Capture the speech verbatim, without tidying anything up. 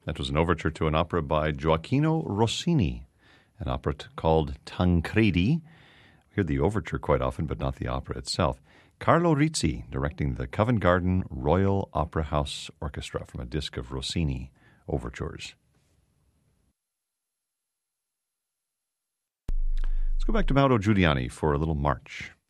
That was an overture to an opera by Gioacchino Rossini, an opera t- called Tancredi. We hear the overture quite often, but not the opera itself. Carlo Rizzi directing the Covent Garden Royal Opera House Orchestra from a disc of Rossini overtures. Let's go back to Mauro Giuliani for a little march.